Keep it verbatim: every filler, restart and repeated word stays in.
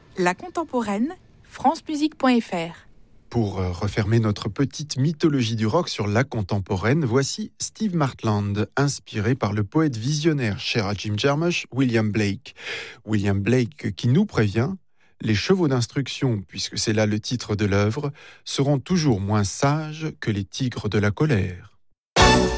La contemporaine, france musique point f r. Pour refermer notre petite mythologie du rock sur la contemporaine, voici Steve Martland, inspiré par le poète visionnaire cher à Jim Jarmusch, William Blake. William Blake qui nous prévient, les chevaux d'instruction, puisque c'est là le titre de l'œuvre, seront toujours moins sages que les tigres de la colère.